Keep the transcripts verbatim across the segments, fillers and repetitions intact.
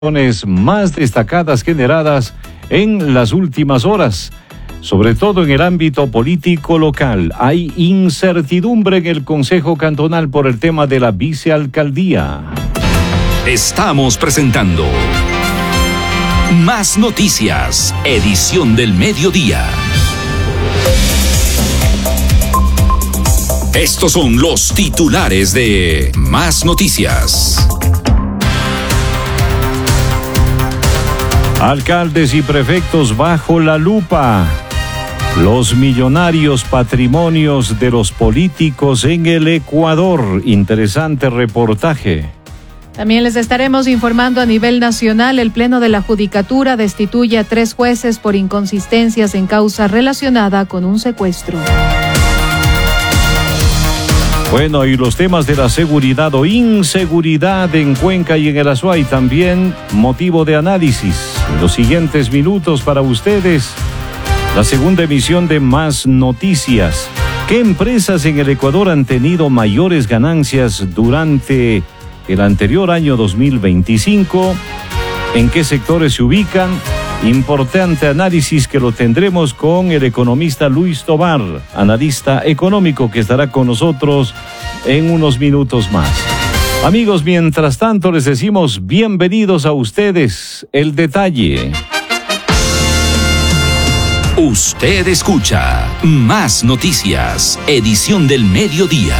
Más destacadas generadas en las últimas horas, sobre todo en el ámbito político local. Hay incertidumbre en el Consejo Cantonal por el tema de la vicealcaldía. Estamos presentando Más Noticias, edición del mediodía. Estos son los titulares de Más Noticias. Alcaldes y prefectos bajo la lupa. Los millonarios patrimonios de los políticos en el Ecuador. Interesante reportaje. También les estaremos informando a nivel nacional. El Pleno de la Judicatura destituye a tres jueces por inconsistencias en causa relacionada con un secuestro. Bueno, y los temas de la seguridad o inseguridad en Cuenca y en el Azuay también motivo de análisis. En los siguientes minutos para ustedes, la segunda emisión de Más Noticias. ¿Qué empresas en el Ecuador han tenido mayores ganancias durante el anterior año dos mil veinticinco? ¿En qué sectores se ubican? Importante análisis que lo tendremos con el economista Luis Tobar, analista económico, que estará con nosotros en unos minutos más. Amigos, mientras tanto les decimos bienvenidos a ustedes. El detalle. Usted escucha Más Noticias, edición del mediodía.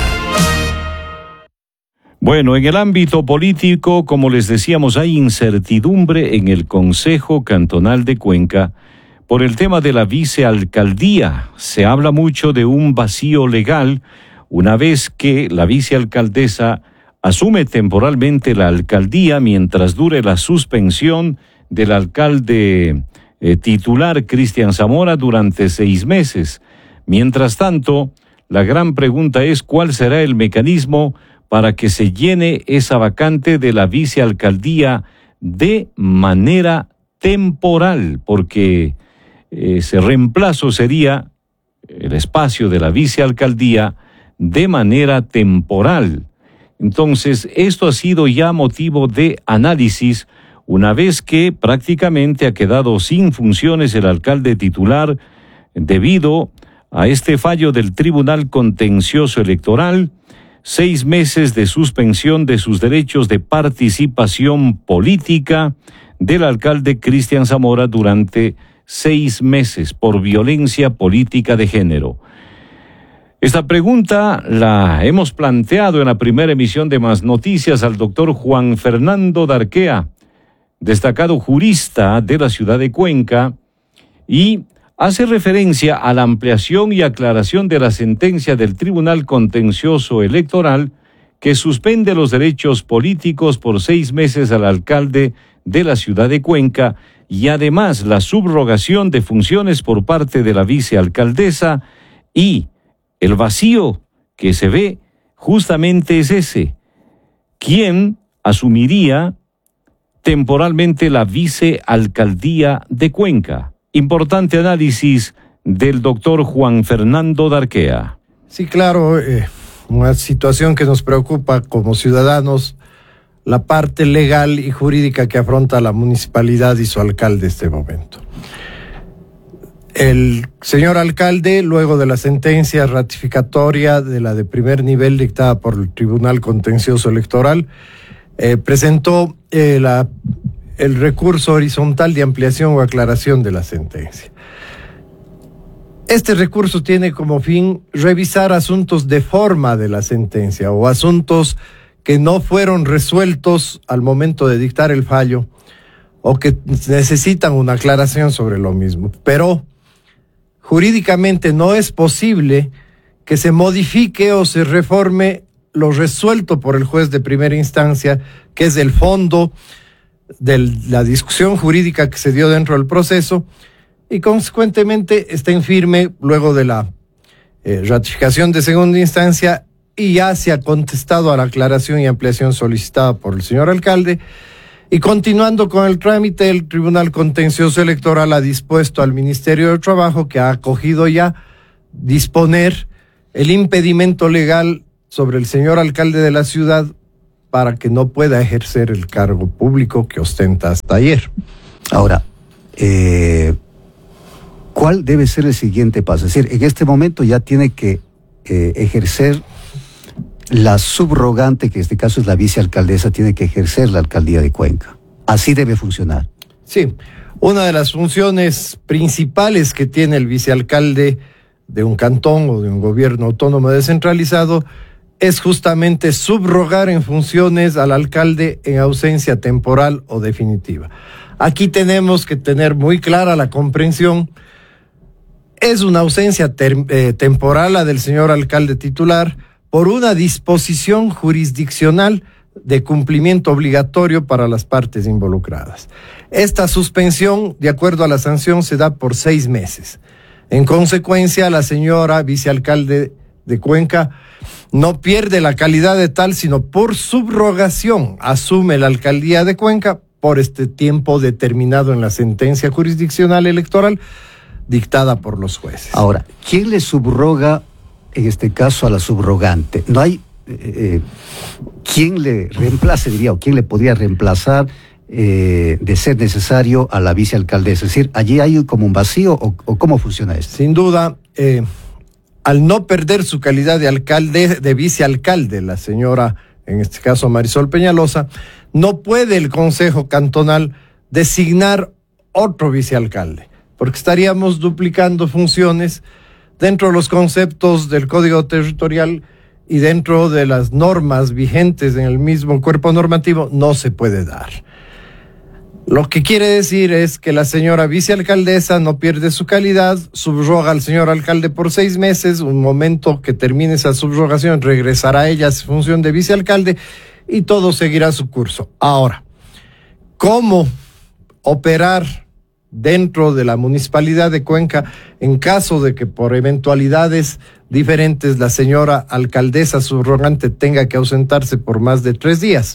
Bueno, en el ámbito político, como les decíamos, hay incertidumbre en el Consejo Cantonal de Cuenca por el tema de la vicealcaldía. Se habla mucho de un vacío legal una vez que la vicealcaldesa asume temporalmente la alcaldía mientras dure la suspensión del alcalde eh, titular Cristian Zamora durante seis meses. Mientras tanto, la gran pregunta es cuál será el mecanismo para que se llene esa vacante de la vicealcaldía de manera temporal, porque eh, ese reemplazo sería el espacio de la vicealcaldía de manera temporal. Entonces, esto ha sido ya motivo de análisis una vez que prácticamente ha quedado sin funciones el alcalde titular debido a este fallo del Tribunal Contencioso Electoral. Seis meses de suspensión de sus derechos de participación política del alcalde Cristian Zamora durante seis meses por violencia política de género. Esta pregunta la hemos planteado en la primera emisión de Más Noticias al doctor Juan Fernando Darquea, destacado jurista de la ciudad de Cuenca, y hace referencia a la ampliación y aclaración de la sentencia del Tribunal Contencioso Electoral que suspende los derechos políticos por seis meses al alcalde de la ciudad de Cuenca y además la subrogación de funciones por parte de la vicealcaldesa, y el vacío que se ve justamente es ese. ¿Quién asumiría temporalmente la vicealcaldía de Cuenca? Importante análisis del doctor Juan Fernando Darquea. Sí, claro, eh, una situación que nos preocupa como ciudadanos, la parte legal y jurídica que afronta la municipalidad y su alcalde en este momento. El señor alcalde, luego de la sentencia ratificatoria de la de primer nivel dictada por el Tribunal Contencioso Electoral, eh, presentó eh, la... el recurso horizontal de ampliación o aclaración de la sentencia. Este recurso tiene como fin revisar asuntos de forma de la sentencia o asuntos que no fueron resueltos al momento de dictar el fallo o que necesitan una aclaración sobre lo mismo. Pero jurídicamente no es posible que se modifique o se reforme lo resuelto por el juez de primera instancia, que es el fondo de la discusión jurídica que se dio dentro del proceso, y consecuentemente está en firme luego de la eh, ratificación de segunda instancia, y ya se ha contestado a la aclaración y ampliación solicitada por el señor alcalde. Y continuando con el trámite, el Tribunal Contencioso Electoral ha dispuesto al Ministerio de Trabajo, que ha acogido ya disponer el impedimento legal sobre el señor alcalde de la ciudad para que no pueda ejercer el cargo público que ostenta hasta ayer. Ahora, eh, ¿cuál debe ser el siguiente paso? Es decir, en este momento ya tiene que eh, ejercer la subrogante, que en este caso es la vicealcaldesa, tiene que ejercer la alcaldía de Cuenca. Así debe funcionar. Sí, una de las funciones principales que tiene el vicealcalde de un cantón o de un gobierno autónomo descentralizado es justamente subrogar en funciones al alcalde en ausencia temporal o definitiva. Aquí tenemos que tener muy clara la comprensión. Es una ausencia ter- eh, temporal la del señor alcalde titular por una disposición jurisdiccional de cumplimiento obligatorio para las partes involucradas. Esta suspensión, de acuerdo a la sanción, se da por seis meses. En consecuencia, la señora vicealcalde de Cuenca no pierde la calidad de tal, sino por subrogación asume la alcaldía de Cuenca por este tiempo determinado en la sentencia jurisdiccional electoral dictada por los jueces. Ahora, ¿quién le subroga, en este caso, a la subrogante? No hay eh, quién le reemplace, diría, o quién le podría reemplazar eh, de ser necesario a la vicealcaldesa. Es decir, ¿allí hay como un vacío o, o cómo funciona esto? Sin duda, eh, al no perder su calidad de alcalde, de vicealcalde, la señora, en este caso Marisol Peñalosa, no puede el Consejo Cantonal designar otro vicealcalde, porque estaríamos duplicando funciones dentro de los conceptos del Código Territorial y dentro de las normas vigentes en el mismo cuerpo normativo. No se puede dar. Lo que quiere decir es que la señora vicealcaldesa no pierde su calidad, subroga al señor alcalde por seis meses, un momento que termine esa subrogación, regresará ella a su función de vicealcalde y todo seguirá su curso. Ahora, ¿cómo operar dentro de la municipalidad de Cuenca en caso de que por eventualidades diferentes la señora alcaldesa subrogante tenga que ausentarse por más de tres días?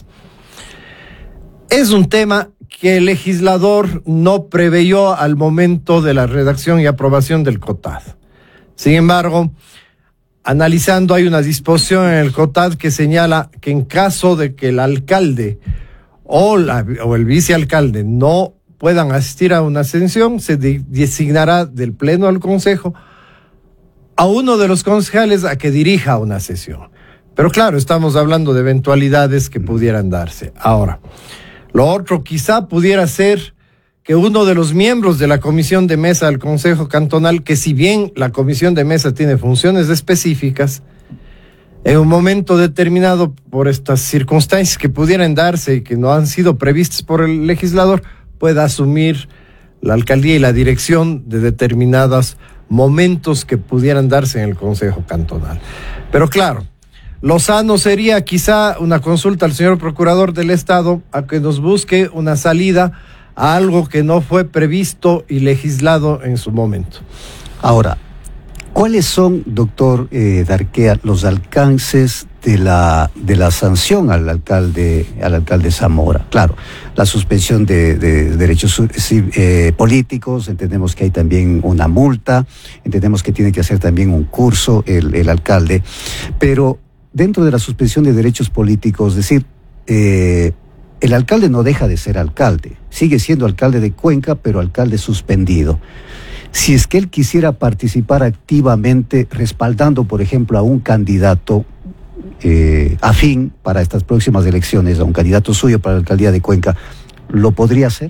Es un tema que el legislador no preveyó al momento de la redacción y aprobación del C O T A D. Sin embargo, analizando, hay una disposición en el C O T A D que señala que en caso de que el alcalde o, la, o el vicealcalde no puedan asistir a una sesión, se de, designará del Pleno al Consejo a uno de los concejales a que dirija una sesión. Pero claro, estamos hablando de eventualidades que pudieran darse. Ahora, lo otro quizá pudiera ser que uno de los miembros de la comisión de mesa del Consejo Cantonal, que si bien la comisión de mesa tiene funciones específicas, en un momento determinado por estas circunstancias que pudieran darse y que no han sido previstas por el legislador, pueda asumir la alcaldía y la dirección de determinados momentos que pudieran darse en el Consejo Cantonal. Pero claro, lo sano sería quizá una consulta al señor Procurador del Estado a que nos busque una salida a algo que no fue previsto y legislado en su momento. Ahora, ¿cuáles son, doctor eh, Darquea, los alcances de la de la sanción al alcalde al alcalde Zamora? Claro, la suspensión de, de derechos eh, políticos, entendemos que hay también una multa, entendemos que tiene que hacer también un curso el, el alcalde, pero dentro de la suspensión de derechos políticos, es decir, eh, el alcalde no deja de ser alcalde, sigue siendo alcalde de Cuenca, pero alcalde suspendido. Si es que él quisiera participar activamente respaldando, por ejemplo, a un candidato eh, afín para estas próximas elecciones, a un candidato suyo para la alcaldía de Cuenca, ¿lo podría hacer?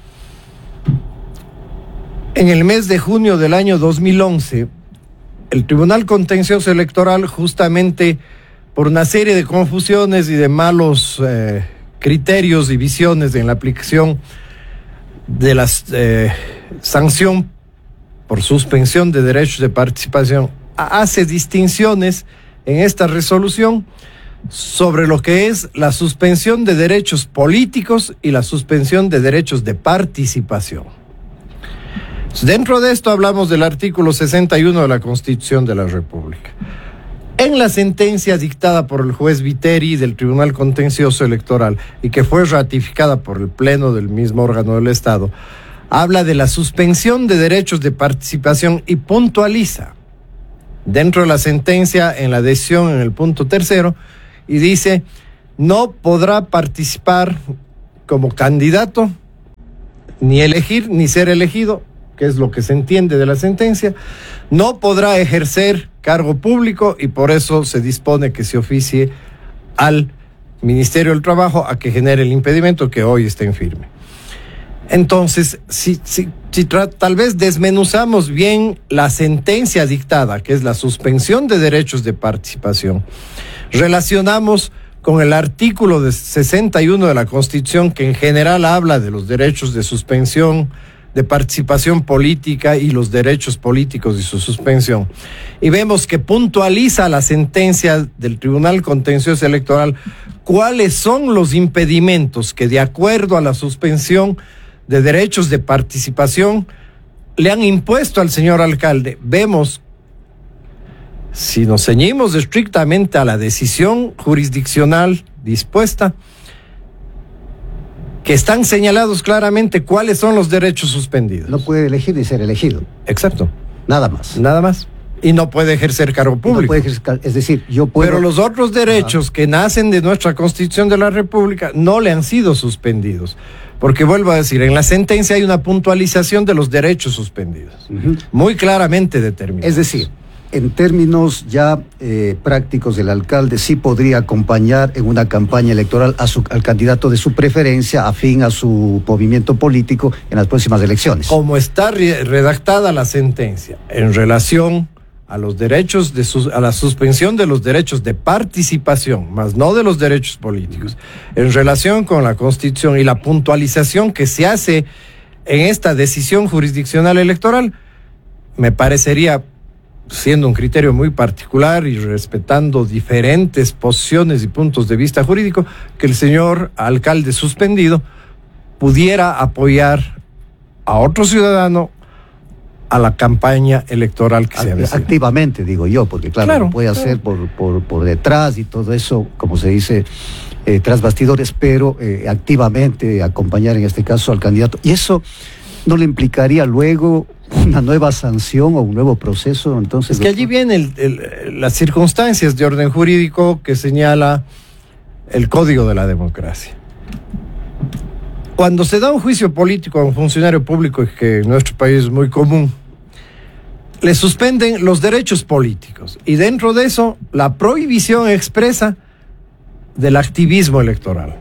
En el mes de junio del año dos mil once, el Tribunal Contencioso Electoral, justamente por una serie de confusiones y de malos eh, criterios y visiones en la aplicación de la eh, sanción por suspensión de derechos de participación, hace distinciones en esta resolución sobre lo que es la suspensión de derechos políticos y la suspensión de derechos de participación. Dentro de esto hablamos del artículo sesenta y uno de la Constitución de la República. En la sentencia dictada por el juez Viteri del Tribunal Contencioso Electoral y que fue ratificada por el Pleno del mismo órgano del Estado, habla de la suspensión de derechos de participación y puntualiza dentro de la sentencia en la decisión en el punto tercero y dice no podrá participar como candidato, ni elegir, ni ser elegido, que es lo que se entiende de la sentencia. No podrá ejercer cargo público y por eso se dispone que se oficie al Ministerio del Trabajo a que genere el impedimento que hoy está en firme. Entonces, si, si, si tal vez desmenuzamos bien la sentencia dictada, que es la suspensión de derechos de participación, relacionamos con el artículo de sesenta y uno de la Constitución, que en general habla de los derechos de suspensión, de participación política y los derechos políticos y su suspensión. Y vemos que puntualiza la sentencia del Tribunal Contencioso Electoral cuáles son los impedimentos que, de acuerdo a la suspensión de derechos de participación, le han impuesto al señor alcalde. Vemos, si nos ceñimos estrictamente a la decisión jurisdiccional dispuesta, que están señalados claramente cuáles son los derechos suspendidos. No puede elegir ni ser elegido. Exacto. Nada más. Nada más. Y no puede ejercer cargo público. No puede ejercer, es decir, yo puedo... Pero los otros derechos, ajá, que nacen de nuestra Constitución de la República no le han sido suspendidos. Porque vuelvo a decir, en la sentencia hay una puntualización de los derechos suspendidos. Uh-huh. Muy claramente determinados. Es decir, en términos ya eh, prácticos, el alcalde sí podría acompañar en una campaña electoral a su, al candidato de su preferencia, afín a su movimiento político en las próximas elecciones. Como está re- redactada la sentencia en relación a los derechos de sus, a la suspensión de los derechos de participación, más no de los derechos políticos, en relación con la Constitución y la puntualización que se hace en esta decisión jurisdiccional electoral, me parecería, siendo un criterio muy particular y respetando diferentes posiciones y puntos de vista jurídico, que el señor alcalde suspendido pudiera apoyar a otro ciudadano a la campaña electoral que se avecina. Activamente, digo yo, porque claro, claro lo puede claro. hacer por, por, por detrás y todo eso, como se dice, eh, tras bastidores, pero eh, activamente acompañar en este caso al candidato. ¿Y eso no le implicaría luego una nueva sanción o un nuevo proceso? Entonces, es que allí vienen las circunstancias de orden jurídico que señala el Código de la Democracia. Cuando se da un juicio político a un funcionario público, que en nuestro país es muy común, le suspenden los derechos políticos y dentro de eso la prohibición expresa del activismo electoral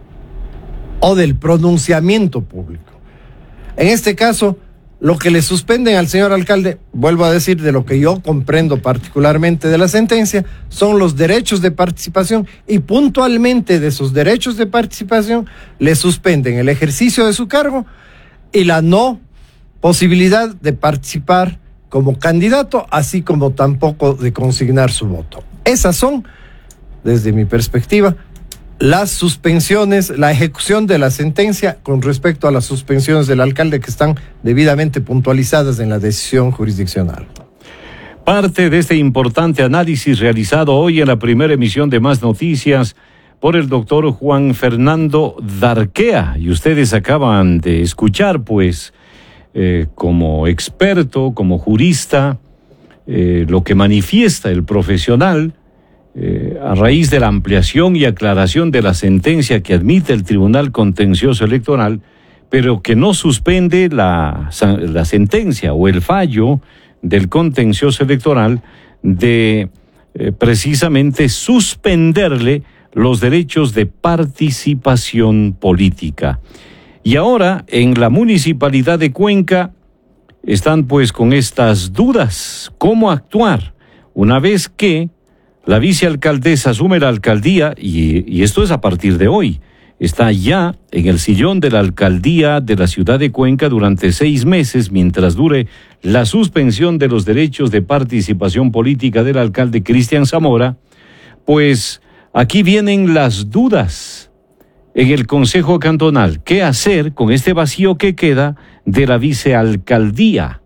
o del pronunciamiento público. En este caso, lo que le suspenden al señor alcalde, vuelvo a decir, de lo que yo comprendo particularmente de la sentencia, son los derechos de participación y puntualmente de esos derechos de participación le suspenden el ejercicio de su cargo y la no posibilidad de participar como candidato, así como tampoco de consignar su voto. Esas son, desde mi perspectiva, las suspensiones, la ejecución de la sentencia con respecto a las suspensiones del alcalde que están debidamente puntualizadas en la decisión jurisdiccional. Parte de este importante análisis realizado hoy en la primera emisión de Más Noticias por el doctor Juan Fernando Darquea. Y ustedes acaban de escuchar, pues, eh, como experto, como jurista, eh, lo que manifiesta el profesional Eh, a raíz de la ampliación y aclaración de la sentencia que admite el Tribunal Contencioso Electoral, pero que no suspende la, la sentencia o el fallo del Contencioso Electoral de eh, precisamente suspenderle los derechos de participación política. Y ahora, en la Municipalidad de Cuenca, están pues con estas dudas, ¿cómo actuar? Una vez que la vicealcaldesa asume la alcaldía, y, y esto es a partir de hoy, está ya en el sillón de la alcaldía de la ciudad de Cuenca durante seis meses, mientras dure la suspensión de los derechos de participación política del alcalde Cristian Zamora. Pues aquí vienen las dudas en el Consejo Cantonal. ¿Qué hacer con este vacío que queda de la vicealcaldía?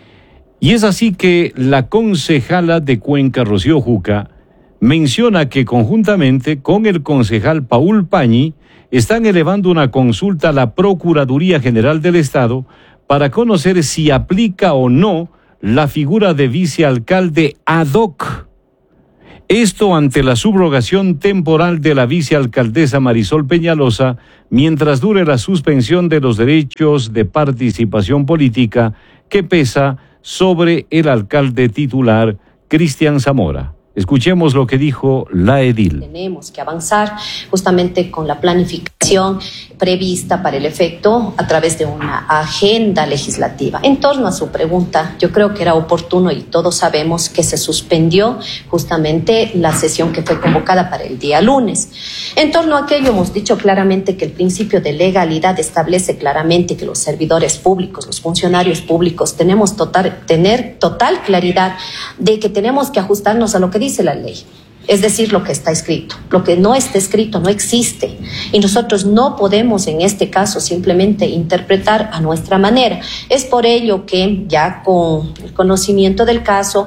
Y es así que la concejala de Cuenca, Rocío Juca, menciona que conjuntamente con el concejal Paul Pañi están elevando una consulta a la Procuraduría General del Estado para conocer si aplica o no la figura de vicealcalde ad hoc Esto ante la subrogación temporal de la vicealcaldesa Marisol Peñalosa, mientras dure la suspensión de los derechos de participación política que pesa sobre el alcalde titular Cristian Zamora. Escuchemos lo que dijo la edil. Tenemos que avanzar justamente con la planificación prevista para el efecto a través de una agenda legislativa. En torno a su pregunta, yo creo que era oportuno y todos sabemos que se suspendió justamente la sesión que fue convocada para el día lunes. En torno a aquello hemos dicho claramente que el principio de legalidad establece claramente que los servidores públicos, los funcionarios públicos, tenemos total, tener total claridad de que tenemos que ajustarnos a lo que dice la ley, es decir, lo que está escrito. Lo que no está escrito no existe y nosotros no podemos en este caso simplemente interpretar a nuestra manera. Es por ello que ya con el conocimiento del caso,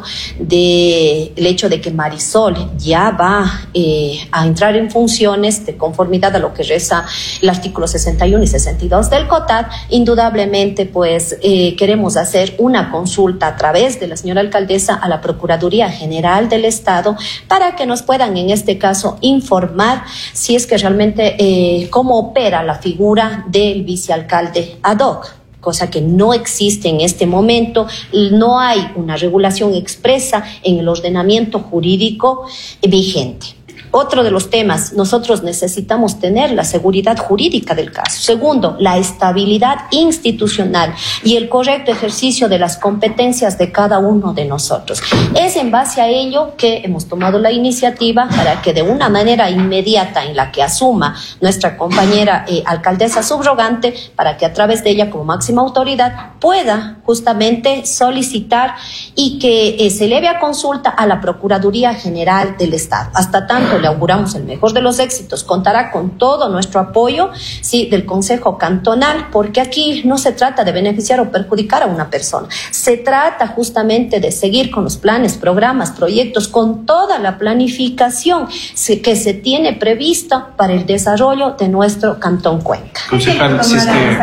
del hecho de que Marisol ya va eh, a entrar en funciones de conformidad a lo que reza el artículo sesenta y uno y sesenta y dos del COTAD, indudablemente pues eh, queremos hacer una consulta a través de la señora alcaldesa a la Procuraduría General del Estado para que nos puedan en este caso informar si es que realmente eh, cómo opera la figura del vicealcalde ad hoc, cosa que no existe en este momento. No hay una regulación expresa en el ordenamiento jurídico vigente. Otro de los temas, nosotros necesitamos tener la seguridad jurídica del caso. Segundo, la estabilidad institucional y el correcto ejercicio de las competencias de cada uno de nosotros. Es en base a ello que hemos tomado la iniciativa para que de una manera inmediata en la que asuma nuestra compañera eh, alcaldesa subrogante, para que a través de ella como máxima autoridad pueda justamente solicitar y que eh, se eleve a consulta a la Procuraduría General del Estado. Hasta tanto le auguramos el mejor de los éxitos, contará con todo nuestro apoyo, sí, del Consejo Cantonal, porque aquí no se trata de beneficiar o perjudicar a una persona, se trata justamente de seguir con los planes, programas, proyectos, con toda la planificación que se tiene prevista para el desarrollo de nuestro Cantón Cuenca. Concejal, si es que...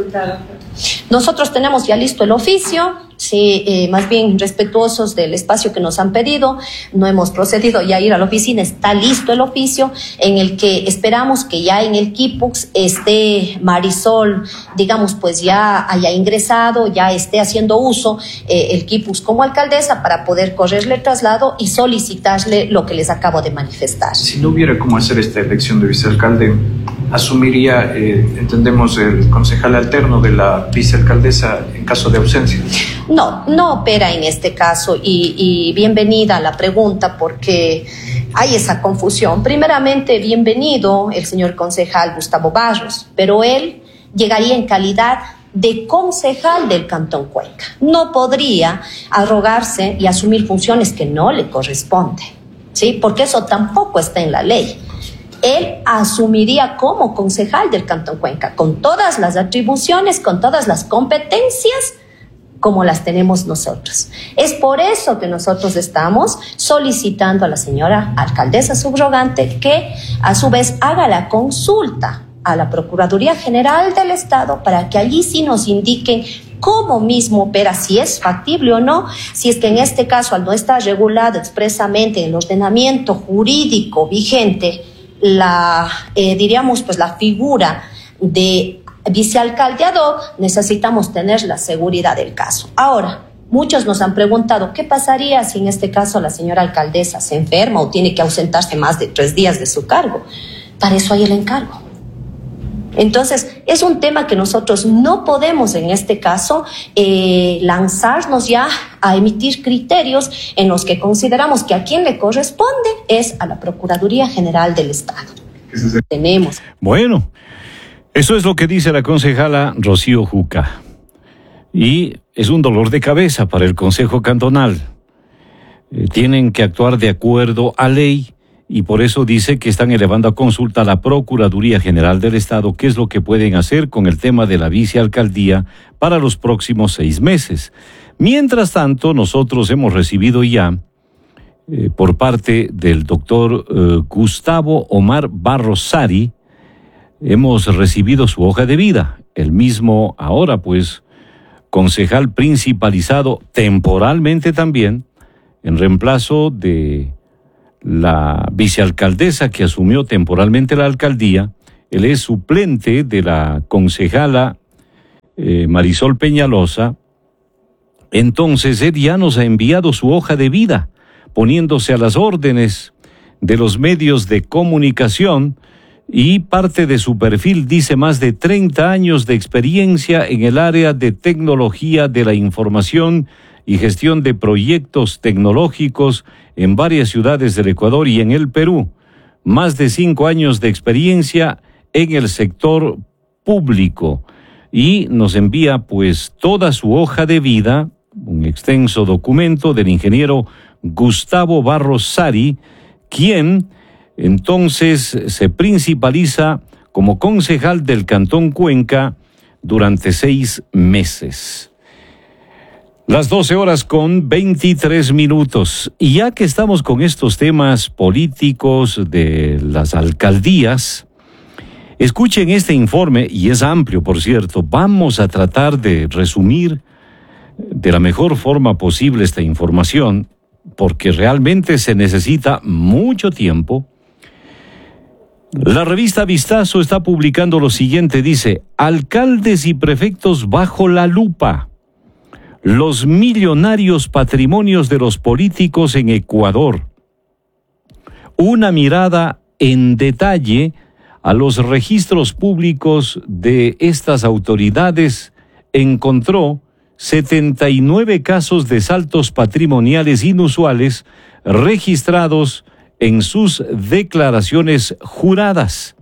Nosotros tenemos ya listo el oficio, sí, eh, más bien respetuosos del espacio que nos han pedido, no hemos procedido ya a ir a la oficina, está listo el oficio en el que esperamos que ya en el Quipux esté Marisol, digamos, pues ya haya ingresado, ya esté haciendo uso eh, el Quipux como alcaldesa para poder correrle el traslado y solicitarle lo que les acabo de manifestar. Si no hubiera cómo hacer esta elección de vicealcalde, asumiría, eh, entendemos, el concejal alterno de la vicealcaldesa en caso de ausencia. No, no opera en este caso y, y bienvenida a la pregunta porque hay esa confusión. Primeramente, bienvenido el señor concejal Gustavo Barros, pero él llegaría en calidad de concejal del Cantón Cuenca. No podría arrogarse y asumir funciones que no le corresponden, ¿sí? Porque eso tampoco está en la ley. Él asumiría como concejal del Cantón Cuenca, con todas las atribuciones, con todas las competencias como las tenemos nosotros. Es por eso que nosotros estamos solicitando a la señora alcaldesa subrogante que a su vez haga la consulta a la Procuraduría General del Estado para que allí sí nos indiquen cómo mismo opera, si es factible o no, si es que en este caso al no estar regulado expresamente en el ordenamiento jurídico vigente la, eh, diríamos, pues la figura de vicealcalde ad hoc, necesitamos tener la seguridad del caso. Ahora, muchos nos han preguntado, ¿qué pasaría si en este caso la señora alcaldesa se enferma o tiene que ausentarse más de tres días de su cargo? Para eso hay el encargo. Entonces, es un tema que nosotros no podemos en este caso eh, lanzarnos ya a emitir criterios en los que consideramos que a quien le corresponde es a la Procuraduría General del Estado. Tenemos. Bueno, eso es lo que dice la concejala Rocío Juca. Y es un dolor de cabeza para el Consejo Cantonal. Eh, tienen que actuar de acuerdo a ley. Y por eso dice que están elevando a consulta a la Procuraduría General del Estado qué es lo que pueden hacer con el tema de la vicealcaldía para los próximos seis meses. Mientras tanto, nosotros hemos recibido ya, eh, por parte del doctor eh, Gustavo Omar Barrosari, hemos recibido su hoja de vida. El mismo ahora, pues, concejal principalizado temporalmente también, en reemplazo de la vicealcaldesa que asumió temporalmente la alcaldía. Él es suplente de la concejala eh, Marisol Peñalosa. Entonces él ya nos ha enviado su hoja de vida, poniéndose a las órdenes de los medios de comunicación, y parte de su perfil dice más de treinta años de experiencia en el área de tecnología de la información y gestión de proyectos tecnológicos en varias ciudades del Ecuador y en el Perú. Más de cinco años de experiencia en el sector público. Y nos envía pues toda su hoja de vida, un extenso documento del ingeniero Gustavo Barros Sari, quien entonces se principaliza como concejal del Cantón Cuenca durante seis meses. Las doce horas con veintitrés minutos. Y ya que estamos con estos temas políticos de las alcaldías, escuchen este informe, y es amplio, por cierto. Vamos a tratar de resumir de la mejor forma posible esta información, porque realmente se necesita mucho tiempo. La revista Vistazo está publicando lo siguiente, dice: alcaldes y prefectos bajo la lupa. Los millonarios patrimonios de los políticos en Ecuador. Una mirada en detalle a los registros públicos de estas autoridades encontró setenta y nueve casos de saltos patrimoniales inusuales registrados en sus declaraciones juradas.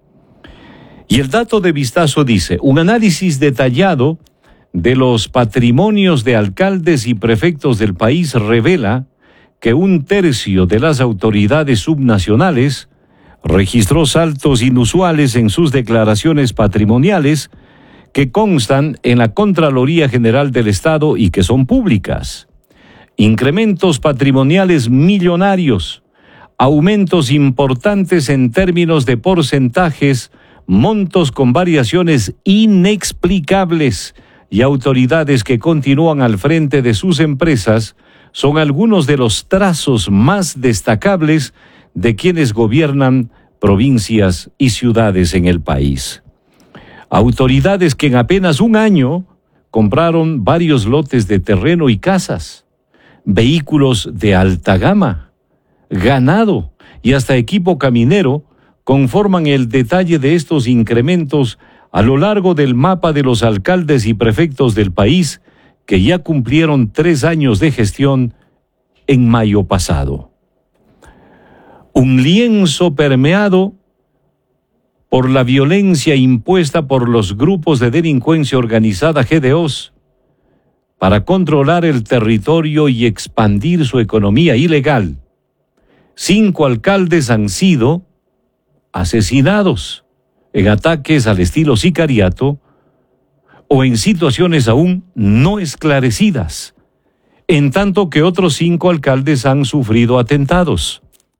Y el dato de Vistazo dice: un análisis detallado de los patrimonios de alcaldes y prefectos del país revela que un tercio de las autoridades subnacionales registró saltos inusuales en sus declaraciones patrimoniales que constan en la Contraloría General del Estado y que son públicas. Incrementos patrimoniales millonarios, aumentos importantes en términos de porcentajes, montos con variaciones inexplicables y autoridades que continúan al frente de sus empresas son algunos de los trazos más destacables de quienes gobiernan provincias y ciudades en el país. Autoridades que en apenas un año compraron varios lotes de terreno y casas, vehículos de alta gama, ganado y hasta equipo caminero conforman el detalle de estos incrementos a lo largo del mapa de los alcaldes y prefectos del país que ya cumplieron tres años de gestión en mayo pasado. Un lienzo permeado por la violencia impuesta por los grupos de delincuencia organizada G D Os para controlar el territorio y expandir su economía ilegal. Cinco alcaldes han sido asesinados en ataques al estilo sicariato o en situaciones aún no esclarecidas, en tanto que otros cinco alcaldes han sufrido atentados.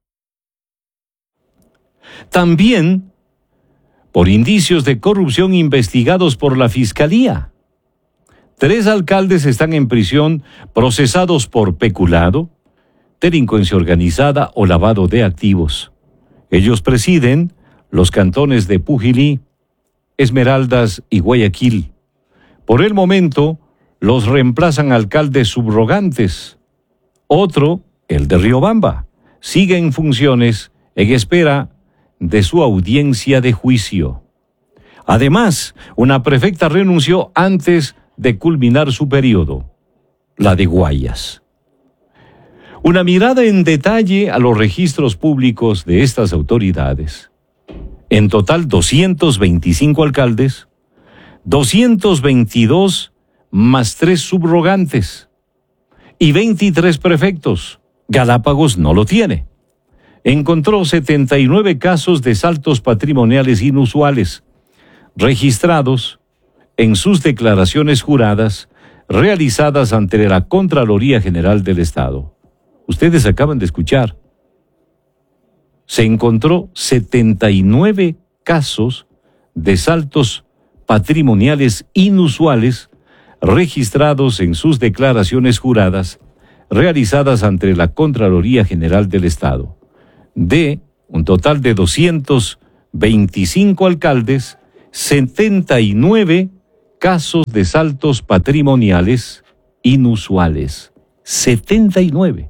También por indicios de corrupción investigados por la Fiscalía. Tres alcaldes están en prisión procesados por peculado, delincuencia organizada o lavado de activos. Ellos presiden los cantones de Pujilí, Esmeraldas y Guayaquil. Por el momento, los reemplazan alcaldes subrogantes. Otro, el de Riobamba, sigue en funciones en espera de su audiencia de juicio. Además, una prefecta renunció antes de culminar su periodo, la de Guayas. Una mirada en detalle a los registros públicos de estas autoridades. En total, doscientos veinticinco alcaldes, doscientos veintidós más tres subrogantes y veintitrés prefectos. Galápagos no lo tiene. Encontró setenta y nueve casos de saltos patrimoniales inusuales, registrados en sus declaraciones juradas realizadas ante la Contraloría General del Estado. Ustedes acaban de escuchar. Se encontró setenta y nueve casos de saltos patrimoniales inusuales registrados en sus declaraciones juradas realizadas ante la Contraloría General del Estado. de un total de doscientos veinticinco alcaldes, setenta y nueve casos de saltos patrimoniales inusuales. setenta y nueve.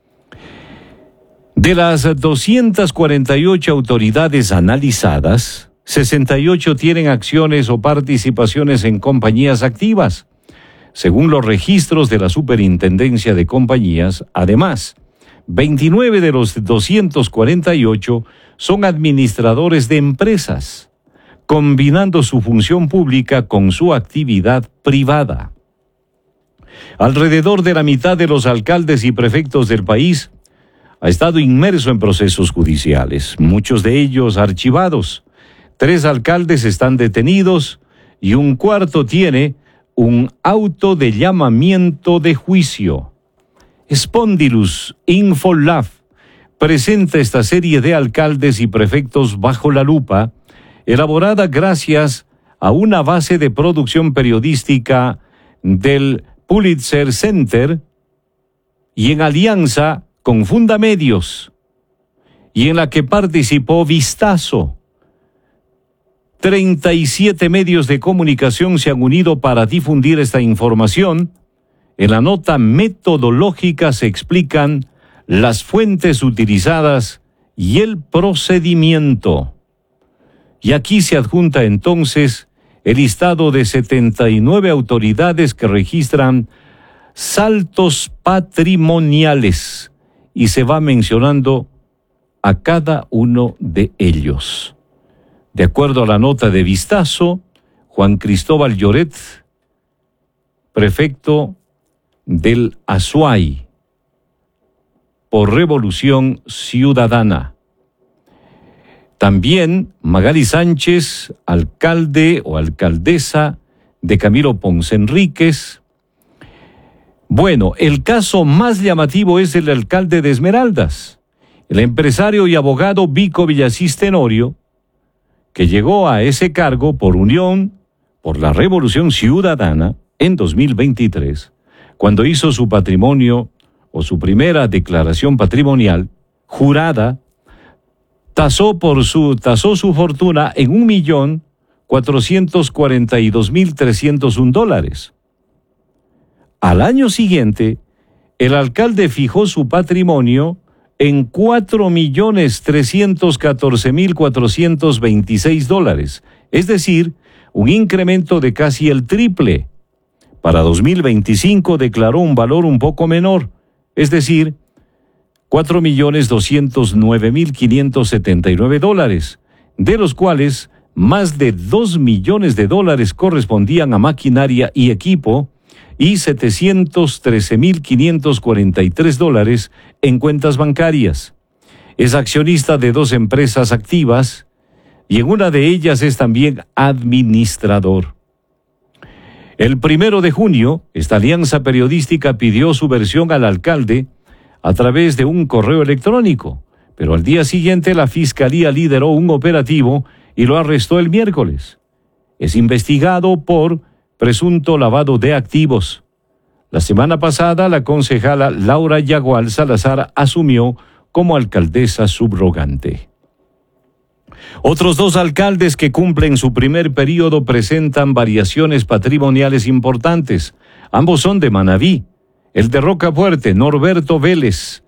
De las doscientas cuarenta y ocho autoridades analizadas, sesenta y ocho tienen acciones o participaciones en compañías activas, según los registros de la Superintendencia de Compañías. Además, veintinueve de los doscientos cuarenta y ocho son administradores de empresas, combinando su función pública con su actividad privada. Alrededor de la mitad de los alcaldes y prefectos del país ha estado inmerso en procesos judiciales, muchos de ellos archivados. Tres alcaldes están detenidos y un cuarto tiene un auto de llamamiento de juicio. Spondylus Infolab presenta esta serie de alcaldes y prefectos bajo la lupa, elaborada gracias a una base de producción periodística del Pulitzer Center y en alianza con Fundamedios, y en la que participó Vistazo. treinta y siete medios de comunicación se han unido para difundir esta información. En la nota metodológica se explican las fuentes utilizadas y el procedimiento. Y aquí se adjunta entonces el listado de setenta y nueve autoridades que registran saltos patrimoniales y se va mencionando a cada uno de ellos. De acuerdo a la nota de Vistazo, Juan Cristóbal Lloret, prefecto del Azuay, por Revolución Ciudadana. También Magali Sánchez, alcalde o alcaldesa de Camilo Ponce Enríquez. Bueno, el caso más llamativo es el alcalde de Esmeraldas, el empresario y abogado Vico Villasís Tenorio, que llegó a ese cargo por Unión por la Revolución Ciudadana en dos mil veintitrés, cuando hizo su patrimonio o su primera declaración patrimonial jurada, tasó por su tasó su fortuna en un millón cuatrocientos cuarenta y dos mil trescientos un dólares. Al año siguiente, el alcalde fijó su patrimonio en cuatro millones trescientos catorce mil cuatrocientos veintiséis dólares, es decir, un incremento de casi el triple. Para dos mil veinticinco declaró un valor un poco menor, es decir, cuatro millones doscientos nueve mil quinientos setenta y nueve dólares, de los cuales más de dos millones de dólares correspondían a maquinaria y equipo y setecientos trece mil quinientos cuarenta y tres dólares en cuentas bancarias. Es accionista de dos empresas activas y en una de ellas es también administrador. El primero de junio, esta alianza periodística pidió su versión al alcalde a través de un correo electrónico, pero al día siguiente la Fiscalía lideró un operativo y lo arrestó el miércoles. Es investigado por presunto lavado de activos. La semana pasada, la concejala Laura Yagual Salazar asumió como alcaldesa subrogante. Otros dos alcaldes que cumplen su primer periodo presentan variaciones patrimoniales importantes. Ambos son de Manabí. El de Rocafuerte, Norberto Vélez,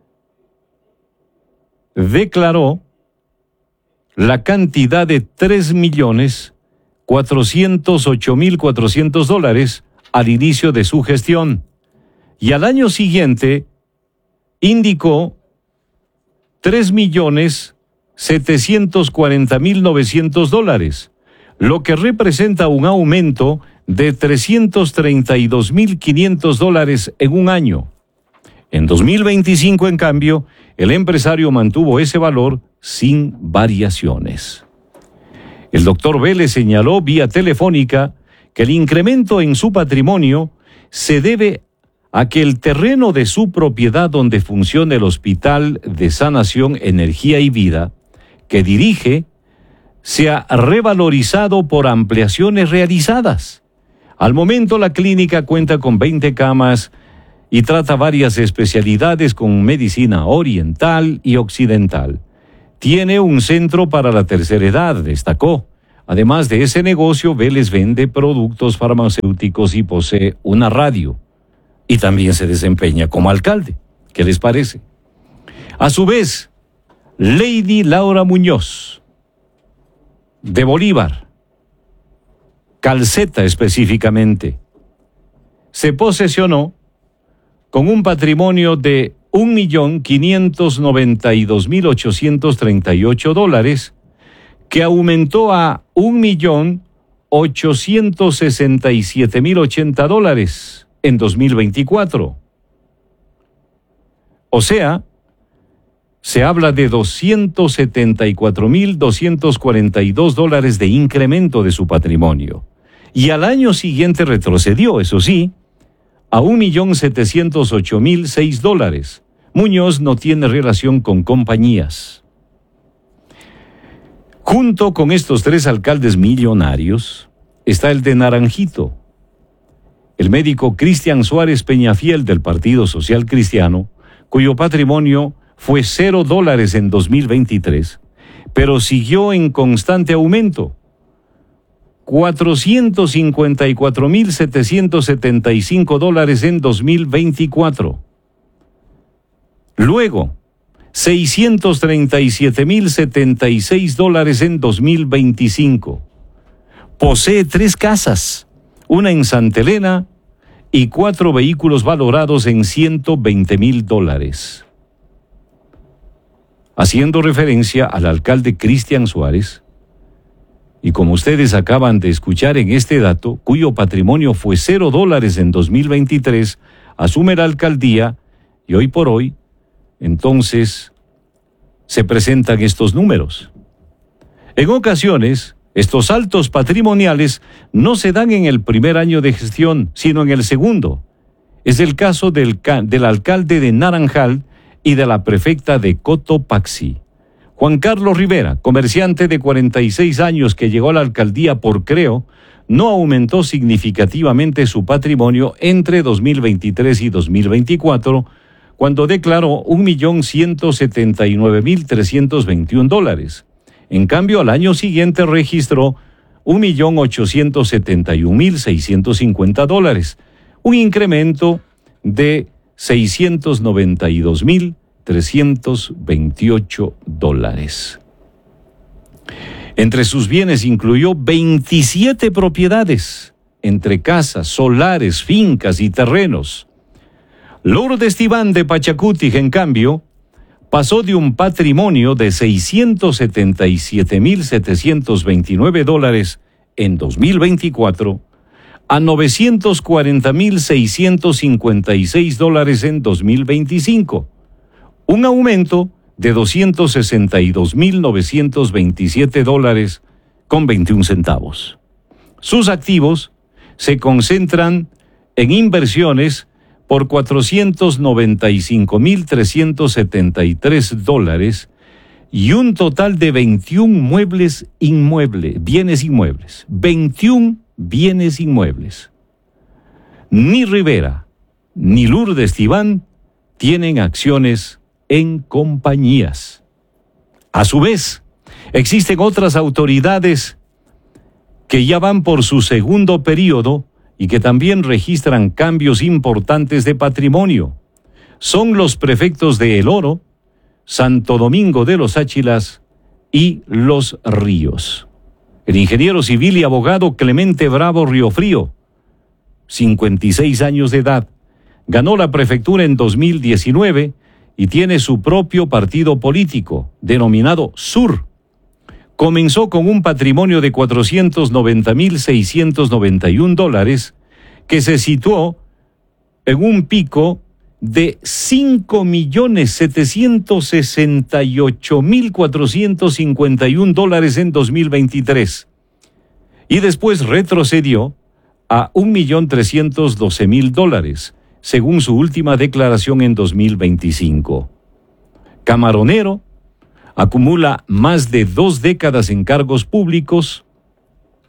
declaró la cantidad de tres millones cuatrocientos ocho mil cuatrocientos dólares al inicio de su gestión, y al año siguiente indicó tres millones setecientos cuarenta mil novecientos dólares, lo que representa un aumento de trescientos treinta y dos mil quinientos dólares en un año. En dos mil veinticinco, en cambio, el empresario mantuvo ese valor sin variaciones. El doctor Vélez señaló vía telefónica que el incremento en su patrimonio se debe a que el terreno de su propiedad donde funciona el Hospital de Sanación, Energía y Vida, que dirige, se ha revalorizado por ampliaciones realizadas. Al momento la clínica cuenta con veinte camas y trata varias especialidades con medicina oriental y occidental. Tiene un centro para la tercera edad, destacó. Además de ese negocio, Vélez vende productos farmacéuticos y posee una radio. Y también se desempeña como alcalde. ¿Qué les parece? A su vez, Lady Laura Muñoz, de Bolívar, Calceta específicamente, se posesionó con un patrimonio de un millón quinientos noventa y dos mil ochocientos treinta y ocho dólares, que aumentó a un millón ochocientos sesenta y siete mil ochenta dólares en dos mil veinticuatro. O sea, se habla de doscientos setenta y cuatro mil doscientos cuarenta y dos dólares de incremento de su patrimonio. Y al año siguiente retrocedió, eso sí, a un millón setecientos ocho mil seis dólares. Muñoz no tiene relación con compañías. Junto con estos tres alcaldes millonarios está el de Naranjito. El médico Cristian Suárez Peñafiel del Partido Social Cristiano, cuyo patrimonio fue cero dólares en dos mil veintitrés, pero siguió en constante aumento. cuatrocientos cincuenta y cuatro mil setecientos setenta y cinco dólares en dos mil veinticuatro. Luego, seiscientos treinta y siete mil setenta y seis dólares en dos mil veinticinco. Posee tres casas, una en Santa Elena y cuatro vehículos valorados en ciento veinte mil dólares. Haciendo referencia al alcalde Cristian Suárez, y como ustedes acaban de escuchar en este dato, cuyo patrimonio fue cero dólares en dos mil veintitrés, asume la alcaldía y hoy por hoy, entonces, se presentan estos números. En ocasiones, estos saltos patrimoniales no se dan en el primer año de gestión, sino en el segundo. Es el caso del, del alcalde de Naranjal y de la prefecta de Cotopaxi. Juan Carlos Rivera, comerciante de cuarenta y seis años que llegó a la alcaldía por Creo, no aumentó significativamente su patrimonio entre dos mil veintitrés y dos mil veinticuatro, cuando declaró un millón ciento setenta y nueve mil trescientos veintiún dólares. En cambio, al año siguiente registró un millón ochocientos setenta y un mil seiscientos cincuenta dólares, un incremento de seiscientos noventa y dos mil trescientos veintiocho dólares. Entre sus bienes incluyó veintisiete propiedades, entre casas, solares, fincas y terrenos. Lourdes Tibán de Pachacuti, en cambio, pasó de un patrimonio de seiscientos setenta y siete mil setecientos veintinueve dólares en dos mil veinticuatro a novecientos cuarenta mil seiscientos cincuenta y seis dólares en dos mil veinticinco. Un aumento de doscientos sesenta y dos mil novecientos veintisiete dólares con veintiún centavos. Sus activos se concentran en inversiones por cuatrocientos noventa y cinco mil trescientos setenta y tres dólares y un total de veintiún muebles inmuebles, bienes inmuebles, veintiún bienes inmuebles. Ni Rivera ni Lourdes Tibán tienen acciones en compañías. A su vez, existen otras autoridades que ya van por su segundo periodo y que también registran cambios importantes de patrimonio. Son los prefectos de El Oro, Santo Domingo de los Áchilas y Los Ríos. El ingeniero civil y abogado Clemente Bravo Riofrío, cincuenta y seis años de edad, ganó la prefectura en dos mil diecinueve y tiene su propio partido político, denominado Sur. Comenzó con un patrimonio de cuatrocientos noventa mil seiscientos noventa y un dólares, que se situó en un pico de cinco millones setecientos sesenta y ocho mil cuatrocientos cincuenta y un dólares en dos mil veintitrés. Y después retrocedió a un millón trescientos doce mil dólares, según su última declaración en dos mil veinticinco. Camaronero, acumula más de dos décadas en cargos públicos,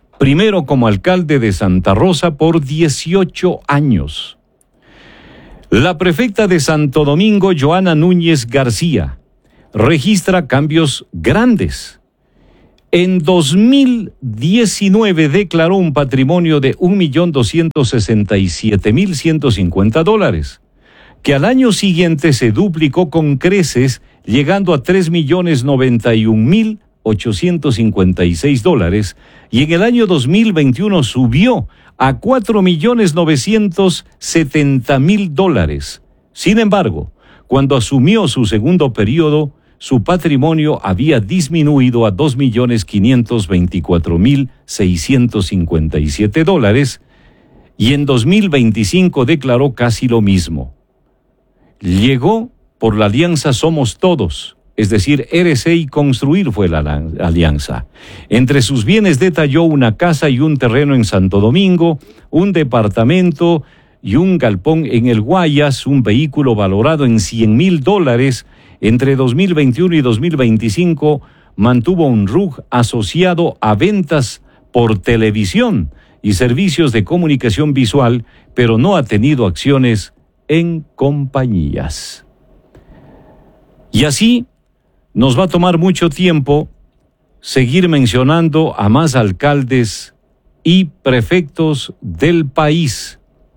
primero como alcalde de Santa Rosa por dieciocho años. La prefecta de Santo Domingo, Joana Núñez García, registra cambios grandes. En dos mil diecinueve declaró un patrimonio de un millón doscientos sesenta y siete mil ciento cincuenta dólares, que al año siguiente se duplicó con creces, llegando a tres millones noventa y un mil ochocientos cincuenta y seis dólares, y en el año dos mil veintiuno subió a cuatro millones novecientos setenta mil dólares. Sin embargo, cuando asumió su segundo periodo, su patrimonio había disminuido a dos millones quinientos veinticuatro mil seiscientos cincuenta y siete dólares, y en dos mil veinticinco declaró casi lo mismo. Llegó por la alianza Somos Todos, es decir, R C y Construir fue la alianza. Entre sus bienes detalló una casa y un terreno en Santo Domingo, un departamento y un galpón en el Guayas, un vehículo valorado en cien mil dólares. Entre dos mil veintiuno y dos mil veinticinco mantuvo un R U G asociado a ventas por televisión y servicios de comunicación visual, pero no ha tenido acciones en compañías. Y así nos va a tomar mucho tiempo seguir mencionando a más alcaldes y prefectos del país.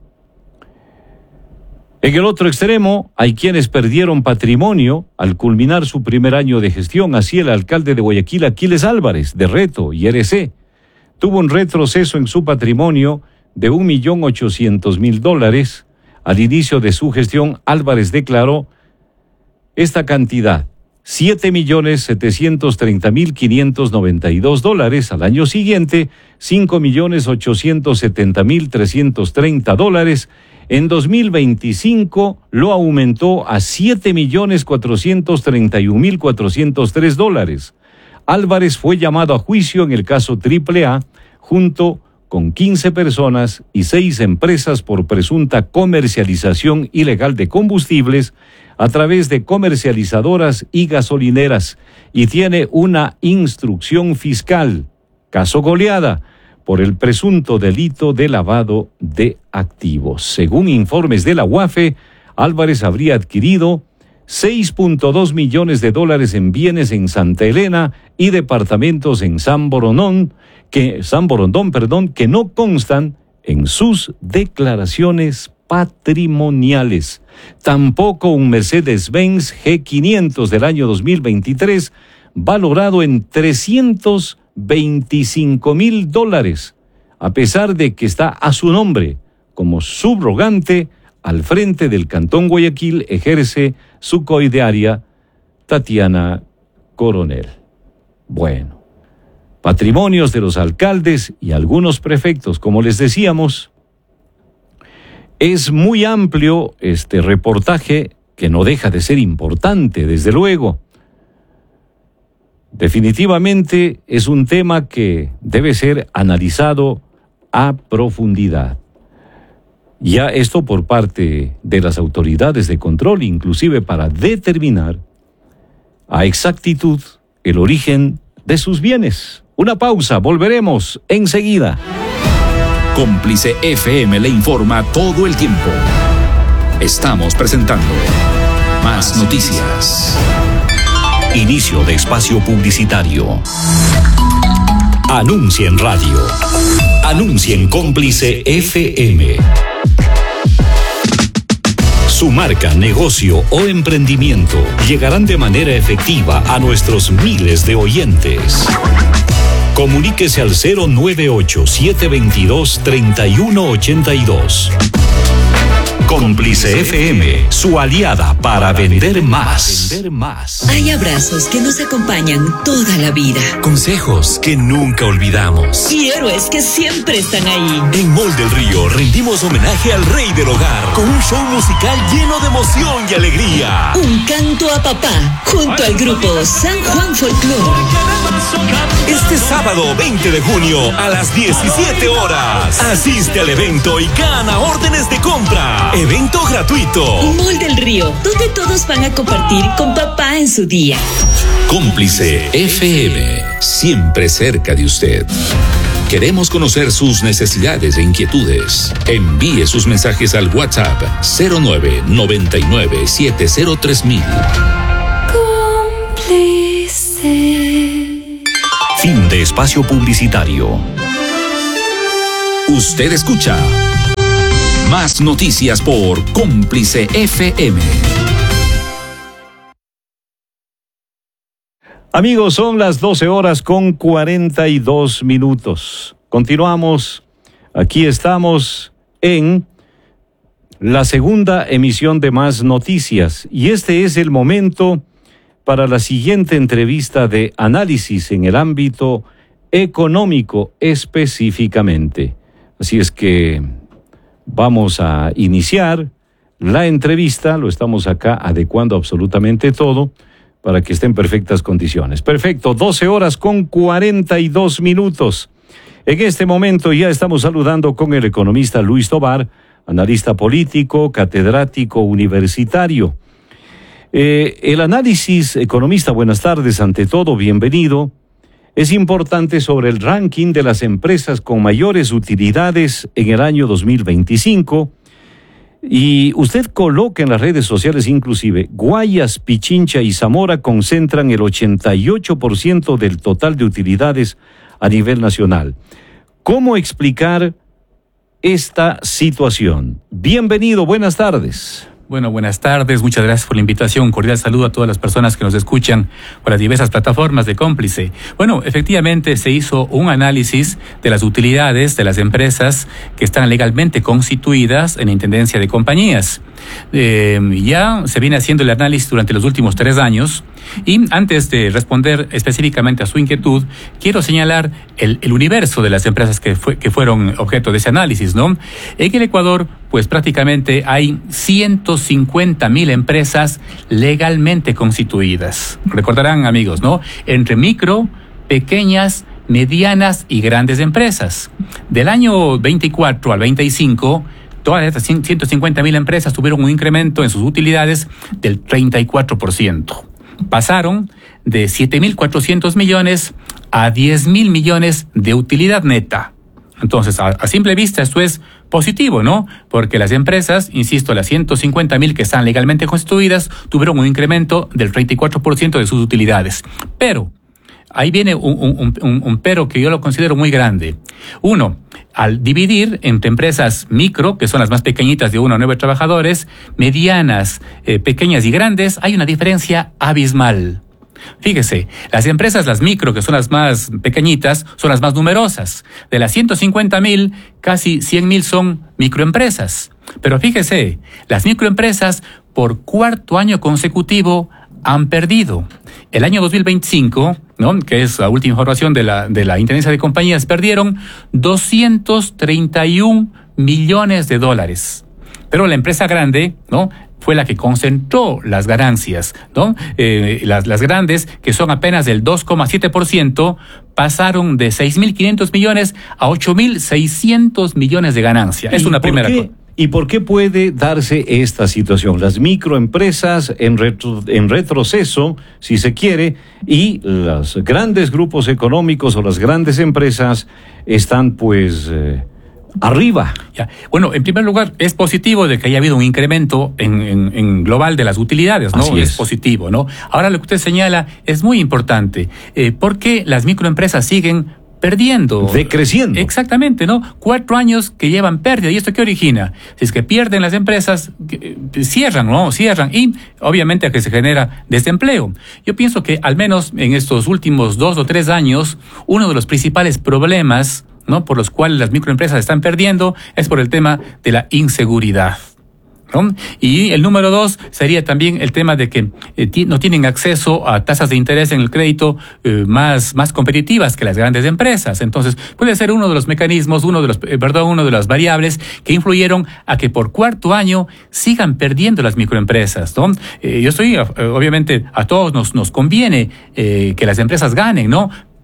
En el otro extremo hay quienes perdieron patrimonio al culminar su primer año de gestión. Así el alcalde de Guayaquil, Aquiles Álvarez, de Reto y R C, tuvo un retroceso en su patrimonio de un millón ochocientos mil dólares. Al inicio de su gestión, Álvarez declaró esta cantidad, siete millones setecientos treinta mil quinientos noventa y dos dólares. Al año siguiente, cinco millones ochocientos setenta mil trescientos treinta dólares. En dos mil veinticinco lo aumentó a siete millones cuatrocientos treinta y un mil cuatrocientos tres dólares. Álvarez fue llamado a juicio en el caso Triple A, junto con quince personas y seis empresas por presunta comercialización ilegal de combustibles a través de comercializadoras y gasolineras, y tiene una instrucción fiscal, caso goleada, por el presunto delito de lavado de activos. Según informes de la U A F E, Álvarez habría adquirido seis punto dos millones de dólares en bienes en Santa Elena y departamentos en San Borondón, que, San Borondón, perdón, que no constan en sus declaraciones patrimoniales. Tampoco un Mercedes-Benz G quinientos del año dos mil veintitrés, valorado en trescientos veinticinco mil dólares, a pesar de que está a su nombre como subrogante. Al frente del Cantón Guayaquil ejerce su coidearia Tatiana Coronel. Bueno, patrimonios de los alcaldes y algunos prefectos, como les decíamos. Es muy amplio este reportaje, que no deja de ser importante, desde luego. Definitivamente es un tema que debe ser analizado a profundidad. Ya esto por parte de las autoridades de control, inclusive para determinar a exactitud el origen de sus bienes. Una pausa, volveremos enseguida. Cómplice F M le informa todo el tiempo. Estamos presentando Más Noticias. Inicio de espacio publicitario. Anuncia en radio. Anuncia en Cómplice F M. Su marca, negocio o emprendimiento llegarán de manera efectiva a nuestros miles de oyentes. Comuníquese al cero nueve ocho, siete dos dos, tres uno ocho dos. Cómplice F M, su aliada para vender más. Hay abrazos que nos acompañan toda la vida. Consejos que nunca olvidamos. Y héroes que siempre están ahí. En Mall del Río rendimos homenaje al rey del hogar con un show musical lleno de emoción y alegría. Un canto a papá junto al grupo San Juan Folklore. Este sábado veinte de junio a las diecisiete horas. Asiste al evento y gana órdenes de compra. Evento gratuito. Mall del Río, donde todos van a compartir con papá en su día. Cómplice F M, siempre cerca de usted. Queremos conocer sus necesidades e inquietudes. Envíe sus mensajes al WhatsApp cero nueve noventa y nueve setenta tres mil. Cómplice. Fin de espacio publicitario. Usted escucha más noticias por Cómplice F M. Amigos, son las doce horas con cuarenta y dos minutos. Continuamos. Aquí estamos en la segunda emisión de Más Noticias. Y este es el momento para la siguiente entrevista de análisis en el ámbito económico específicamente. Así es que vamos a iniciar la entrevista. Lo estamos acá adecuando absolutamente todo para que esté en perfectas condiciones. Perfecto, doce horas con cuarenta y dos minutos. En este momento ya estamos saludando con el economista Luis Tovar, analista político, catedrático universitario. Eh, el análisis, economista, buenas tardes, ante todo, bienvenido. Es importante sobre el ranking de las empresas con mayores utilidades en el año dos mil veinticinco. Y usted coloca en las redes sociales inclusive, Guayas, Pichincha y Zamora concentran el ochenta y ocho por ciento del total de utilidades a nivel nacional. ¿Cómo explicar esta situación? Bienvenido, buenas tardes. Bueno, buenas tardes, muchas gracias por la invitación. Un cordial saludo a todas las personas que nos escuchan por las diversas plataformas de Cómplice. Bueno, efectivamente se hizo un análisis de las utilidades de las empresas que están legalmente constituidas en la Intendencia de Compañías. Eh, ya se viene haciendo el análisis durante los últimos tres años y antes de responder específicamente a su inquietud, quiero señalar el, el universo de las empresas que, fue, que fueron objeto de ese análisis, ¿no? En el Ecuador, pues prácticamente hay ciento cincuenta mil empresas legalmente constituidas. Recordarán, amigos, ¿no? Entre micro, pequeñas, medianas y grandes empresas. Del año veinticuatro al veinticinco, todas estas ciento cincuenta mil empresas tuvieron un incremento en sus utilidades del treinta y cuatro por ciento. Pasaron de siete mil cuatrocientos millones a diez mil millones de utilidad neta. Entonces, a, a simple vista, esto es positivo, ¿no? Porque las empresas, insisto, las ciento cincuenta mil que están legalmente constituidas, tuvieron un incremento del treinta y cuatro por ciento de sus utilidades. Pero ahí viene un, un, un, un pero que yo lo considero muy grande. Uno, al dividir entre empresas micro, que son las más pequeñitas de uno a nueve trabajadores, medianas, eh, pequeñas y grandes, hay una diferencia abismal. Fíjese, las empresas, las micro, que son las más pequeñitas, son las más numerosas. De las ciento cincuenta mil, casi cien mil son microempresas. Pero fíjese, las microempresas por cuarto año consecutivo han perdido. El año dos mil veinticinco, ¿no?, que es la última información de la, de la Intendencia de Compañías, perdieron doscientos treinta y un millones de dólares. Pero la empresa grande, ¿no?, fue la que concentró las ganancias, ¿no? Eh, las, las grandes, que son apenas del dos coma siete por ciento, pasaron de seis mil quinientos millones a ocho mil seiscientos millones de ganancia. Es una primera cosa. ¿Y por qué puede darse esta situación? Las microempresas en, retro, en retroceso, si se quiere, y los grandes grupos económicos o las grandes empresas están pues eh, arriba. Ya. Bueno, en primer lugar, es positivo de que haya habido un incremento en, en, en global de las utilidades, ¿no? Así es. Es positivo, ¿no? Ahora lo que usted señala es muy importante. Eh, ¿Por qué las microempresas siguen perdiendo? Decreciendo. Exactamente, ¿no? Cuatro años que llevan pérdida. ¿Y esto qué origina? Si es que pierden las empresas, cierran, ¿no? Cierran. Y obviamente que se genera desempleo. Yo pienso que al menos en estos últimos dos o tres años, uno de los principales problemas, ¿no?, por los cuales las microempresas están perdiendo es por el tema de la inseguridad, ¿no? Y el número dos sería también el tema de que eh, t- no tienen acceso a tasas de interés en el crédito eh, más, más competitivas que las grandes empresas. Entonces, puede ser uno de los mecanismos, uno de los, eh, perdón, uno de las variables que influyeron a que por cuarto año sigan perdiendo las microempresas, ¿no? Eh, yo estoy, eh, obviamente, a todos nos, nos conviene eh, que las empresas ganen, ¿no?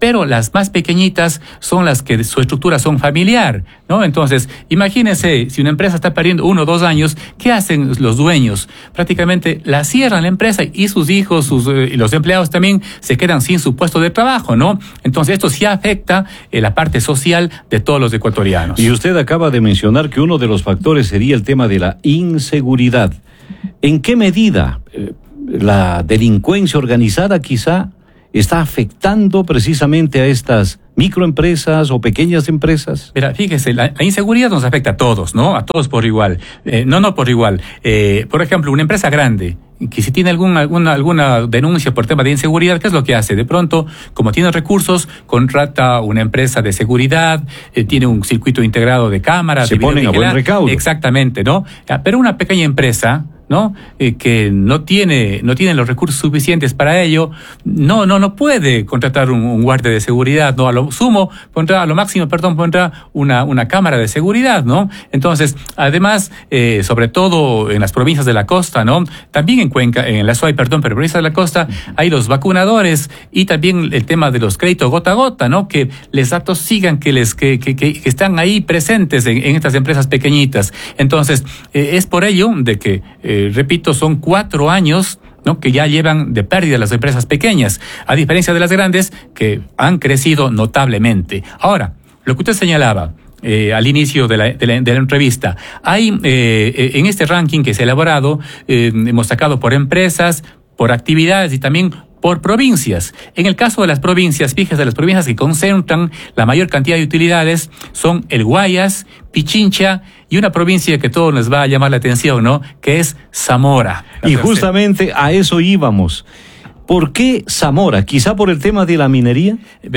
pero las más pequeñitas son las que su estructura son familiar, ¿no? Entonces, imagínense, si una empresa está perdiendo uno o dos años, ¿qué hacen los dueños? Prácticamente la cierran la empresa y sus hijos, sus, eh, los empleados también se quedan sin su puesto de trabajo, ¿no? Entonces, esto sí afecta eh, la parte social de todos los ecuatorianos. Y usted acaba de mencionar que uno de los factores sería el tema de la inseguridad. ¿En qué medida eh, la delincuencia organizada quizá está afectando precisamente a estas microempresas o pequeñas empresas? Mira, fíjese, la, la inseguridad nos afecta a todos, ¿no? A todos por igual. Eh, no, no por igual. Eh, por ejemplo, una empresa grande que si tiene alguna, alguna, alguna denuncia por tema de inseguridad, ¿qué es lo que hace? De pronto, como tiene recursos, contrata una empresa de seguridad, eh, tiene un circuito integrado de cámaras. Se de ponen a buen recaudo. Exactamente, ¿no? Pero una pequeña empresa, ¿no? Eh, que no tiene, no tiene los recursos suficientes para ello, no, no, no puede contratar un, un guardia de seguridad, ¿no? A lo sumo, pondrá, a lo máximo, perdón, pondrá una, una cámara de seguridad, ¿no? Entonces, además, eh, sobre todo en las provincias de la costa, ¿no? También en Cuenca, en la Suay, perdón, pero en provincias de la costa, hay los vacunadores y también el tema de los créditos gota a gota, ¿no? Que les atosigan, que les, que, que, que, que están ahí presentes en, en estas empresas pequeñitas. Entonces, eh, es por ello de que, eh, repito, son cuatro años, ¿no? Que ya llevan de pérdida las empresas pequeñas, a diferencia de las grandes que han crecido notablemente. Ahora, lo que usted señalaba eh, al inicio de la, de la, de la entrevista, hay eh, en este ranking que se ha elaborado, eh, hemos sacado por empresas, por actividades y también por provincias. En el caso de las provincias, fíjese, las provincias que concentran la mayor cantidad de utilidades son el Guayas, Pichincha y una provincia que todos nos va a llamar la atención, ¿no? Que es Zamora. Y justamente a eso íbamos. ¿Por qué Zamora? ¿Quizá por el tema de la minería?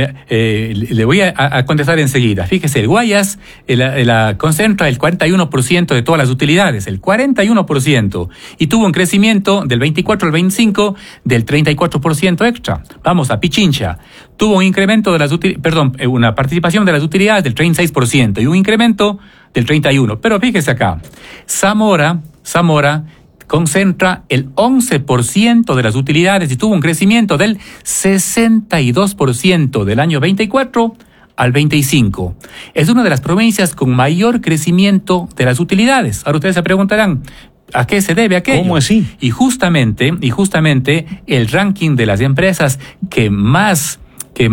Eh, le voy a, a contestar enseguida. Fíjese, el Guayas eh, la, la concentra el cuarenta y uno por ciento de todas las utilidades, el cuarenta y uno por ciento, y tuvo un crecimiento del veinticuatro al veinticinco del treinta y cuatro por ciento extra. Vamos a Pichincha. Tuvo un incremento de las utilidades, perdón, una participación de las utilidades del treinta y seis por ciento y un incremento del treinta y uno por ciento. Pero fíjese acá, Zamora, Zamora, concentra el once por ciento de las utilidades y tuvo un crecimiento del sesenta y dos por ciento del año veinticuatro al veinticinco. Es una de las provincias con mayor crecimiento de las utilidades. Ahora ustedes se preguntarán, ¿a qué se debe aquello? ¿Cómo así? Y justamente, y justamente el ranking de las empresas que más que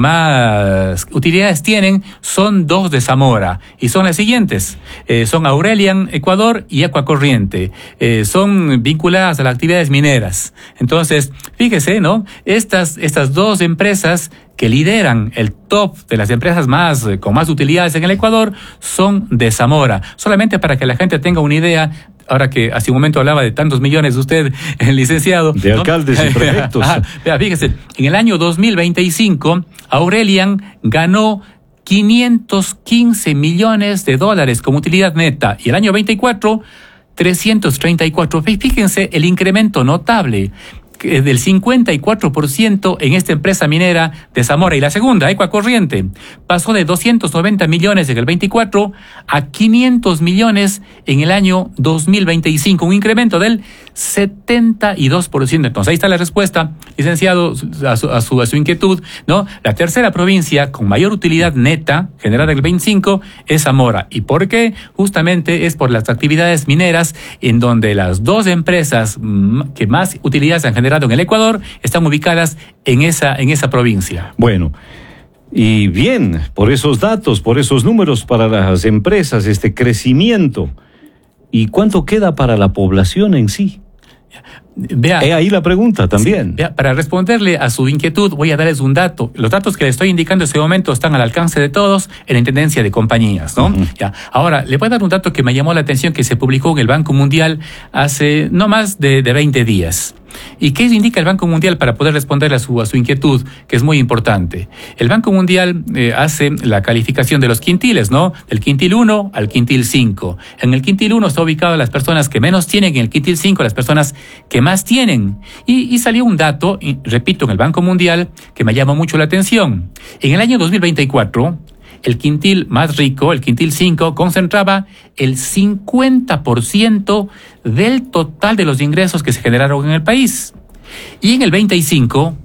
más utilidades tienen son dos de Zamora y son las siguientes, eh, son Aurelian Ecuador y Ecuacorriente, eh, son vinculadas a las actividades mineras. Entonces, fíjese, ¿no? Estas, estas dos empresas que lideran el top de las empresas más con más utilidades en el Ecuador son de Zamora. Solamente para que la gente tenga una idea, ahora que hace un momento hablaba de tantos millones usted, el licenciado. De alcaldes ¿no? y prefectos. Ah, vea, fíjese, en el año dos mil veinticinco, Aurelian ganó quinientos quince millones de dólares como utilidad neta y el año veinticuatro, trescientos treinta y cuatro. Fíjense el incremento notable del cincuenta y cuatro por ciento en esta empresa minera de Zamora. Y la segunda, Ecuacorriente, pasó de doscientos noventa millones en el veinticuatro a quinientos millones en el año dos mil veinticinco, un incremento del setenta y dos por ciento. Entonces ahí está la respuesta, licenciado, a su, a su, a su inquietud, ¿no? La tercera provincia con mayor utilidad neta generada en el veinticinco es Zamora. ¿Y por qué? Justamente es por las actividades mineras, en donde las dos empresas que más utilidades han generado en el Ecuador están ubicadas en esa, en esa provincia. Bueno, y bien, por esos datos, por esos números para las empresas, este crecimiento, ¿y cuánto queda para la población en sí? Vea, He ahí la pregunta también. Sí, vea, para responderle a su inquietud, voy a darles un dato. Los datos que le estoy indicando en este momento están al alcance de todos en la Intendencia de Compañías, ¿no? Uh-huh. Ya. Ahora, le voy a dar un dato que me llamó la atención, que se publicó en el Banco Mundial hace no más de, de veinte días. ¿Y qué indica el Banco Mundial para poder responder a su, a su inquietud, que es muy importante? El Banco Mundial eh, hace la calificación de los quintiles, ¿no? Del quintil uno al quintil cinco. En el quintil uno está ubicado las personas que menos tienen, en el quintil cinco las personas que más tienen. Y, y salió un dato, y, repito, en el Banco Mundial, que me llamó mucho la atención. En el año dos mil veinticuatro, el quintil más rico, el quintil cinco, concentraba el cincuenta por ciento del total de los ingresos que se generaron en el país. Y en el veinticinco,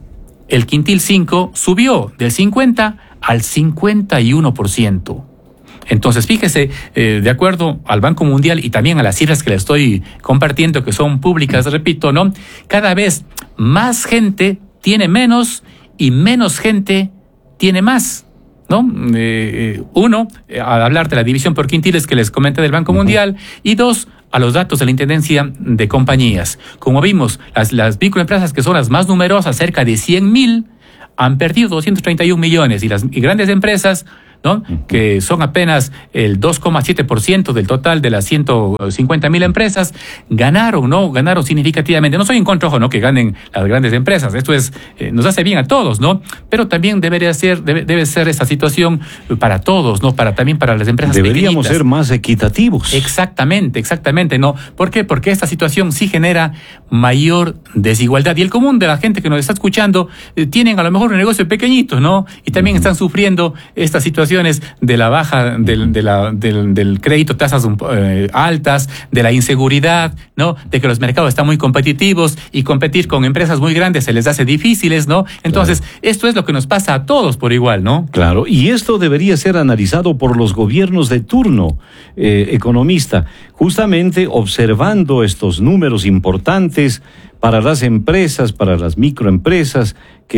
el quintil cinco subió del cincuenta al cincuenta y uno por ciento. Entonces, fíjese, eh, de acuerdo al Banco Mundial y también a las cifras que le estoy compartiendo, que son públicas, repito, ¿no? Cada vez más gente tiene menos y menos gente tiene más, ¿no? Eh, uno, al hablar de la división por quintiles que les comenté del Banco uh-huh. Mundial, y dos, a los datos de la Intendencia de Compañías. Como vimos, las, las microempresas, que son las más numerosas, cerca de cien mil, han perdido doscientos treinta y un millones, y las y grandes empresas, ¿no? Uh-huh. Que son apenas el dos coma siete por ciento del total de las ciento cincuenta mil empresas, ganaron, ¿no? Ganaron significativamente. No soy en contra, ojo, ¿no? Que ganen las grandes empresas. Esto es, eh, nos hace bien a todos, ¿no? Pero también debería ser, debe, debe ser esta situación para todos, ¿no? Para también para las empresas Deberíamos pequeñitas. ser más equitativos. Exactamente, exactamente, ¿no? ¿Por qué? Porque esta situación sí genera mayor desigualdad. Y el común de la gente que nos está escuchando eh, tienen a lo mejor un negocio pequeñito, ¿no? Y también uh-huh. están sufriendo esta situación de la baja del, de la, del, del crédito, tasas eh, altas, de la inseguridad, ¿no? De que los mercados están muy competitivos y competir con empresas muy grandes se les hace difíciles, ¿no? Entonces, claro. Esto es lo que nos pasa a todos por igual, ¿no? Claro, y esto debería ser analizado por los gobiernos de turno, eh, economista, justamente observando estos números importantes para las empresas, para las microempresas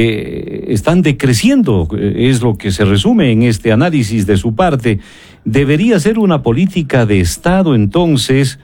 que están decreciendo, es lo que se resume en este análisis de su parte. Debería ser una política de Estado, entonces,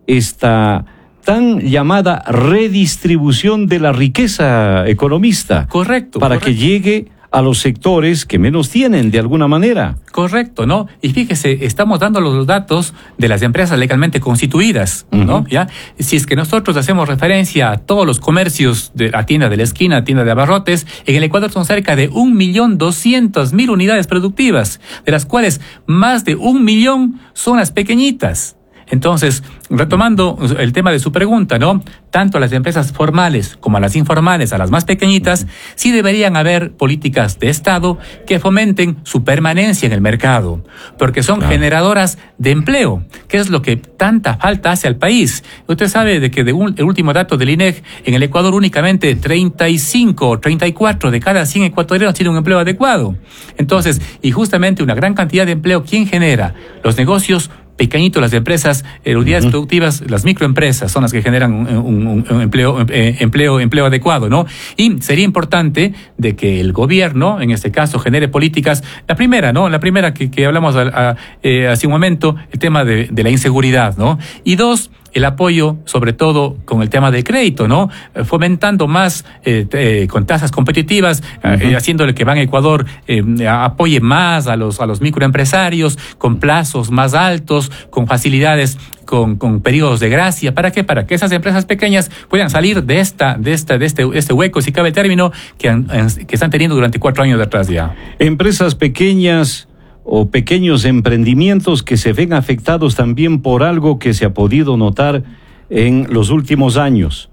esta tan llamada redistribución de la riqueza, economista. Correcto. Para correcto. que llegue a los sectores que menos tienen, de alguna manera. Correcto, ¿no? Y fíjese, estamos dando los datos de las empresas legalmente constituidas, ¿no? Uh-huh. ¿Ya? Si es que nosotros hacemos referencia a todos los comercios de la tienda de la esquina, tienda de abarrotes, en el Ecuador son cerca de un millón doscientos mil unidades productivas, de las cuales más de un millón son las pequeñitas. Entonces, retomando el tema de su pregunta, ¿no? Tanto a las empresas formales como a las informales, a las más pequeñitas, sí deberían haber políticas de Estado que fomenten su permanencia en el mercado, porque son claro. generadoras de empleo, que es lo que tanta falta hace al país. Usted sabe de que de un, el último dato del I N E G, en el Ecuador únicamente treinta y cinco o treinta y cuatro de cada cien ecuatorianos tienen un empleo adecuado. Entonces, y justamente una gran cantidad de empleo, ¿quién genera? Los negocios pequeñito, las empresas, eh, unidades uh-huh. productivas, las microempresas son las que generan un, un, un empleo, eh, empleo, empleo adecuado, ¿no? Y sería importante de que el gobierno, en este caso, genere políticas. La primera, ¿no? La primera que, que hablamos a, a, eh, hace un momento, el tema de, de la inseguridad, ¿no? Y dos, el apoyo, sobre todo con el tema del crédito, ¿no? Fomentando más eh, eh, con tasas competitivas, uh-huh. eh, haciéndole que Ban Ecuador eh, apoye más a los a los microempresarios, con plazos más altos, con facilidades, con, con periodos de gracia. ¿Para qué? Para que esas empresas pequeñas puedan salir de esta, de esta, de este, este hueco, si cabe el término, que, han, que están teniendo durante cuatro años de atrás ya. Empresas pequeñas o pequeños emprendimientos que se ven afectados también por algo que se ha podido notar en los últimos años.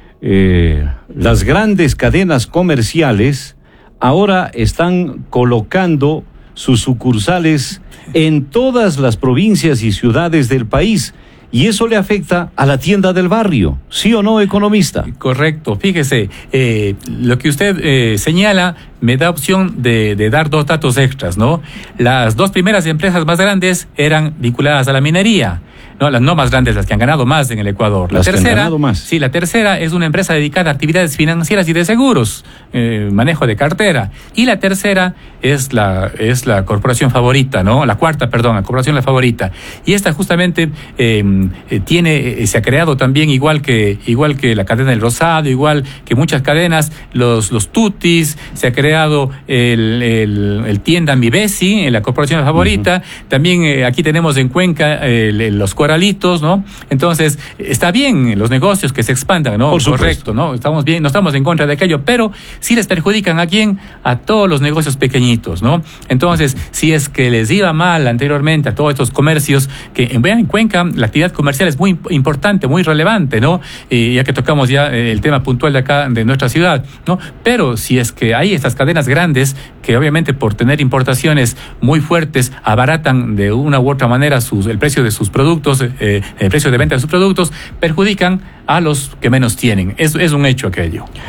Eh, las grandes cadenas comerciales ahora están colocando sus sucursales en todas las provincias y ciudades del país. Y eso le afecta a la tienda del barrio, ¿sí o no, economista? Correcto. Fíjese, eh, lo que usted eh, señala me da opción de, de dar dos datos extras, ¿no? Las dos primeras empresas más grandes eran vinculadas a la minería. No, las no más grandes, las que han ganado más en el Ecuador. La las tercera, que han ganado más. Sí, la tercera es una empresa dedicada a actividades financieras y de seguros, eh, manejo de cartera. Y la tercera es la es la corporación favorita, ¿no? La cuarta, perdón, la corporación la favorita. Y esta justamente eh, eh, tiene eh, se ha creado también igual que igual que la cadena del Rosado, igual que muchas cadenas, los los tutis, se ha creado el el, el tienda Mibesi, en la corporación favorita. Uh-huh. También eh, aquí tenemos en Cuenca el, el, los coralitos, ¿no? Entonces, está bien los negocios que se expandan, ¿no? Por Correcto, ¿no? Estamos bien, no estamos en contra de aquello, pero sí les perjudican a quién, a todos los negocios pequeñitos, ¿no? Entonces, si es que les iba mal anteriormente a todos estos comercios, que vean en Cuenca, la actividad comercial es muy importante, muy relevante, ¿no? Y ya que tocamos ya el tema puntual de acá, de nuestra ciudad, ¿no? Pero si es que hay estas cadenas grandes, que obviamente por tener importaciones muy fuertes, abaratan de una u otra manera sus, el precio de sus productos, Eh, el precio de venta de sus productos, perjudican a los que menos tienen. Es, es un hecho aquello.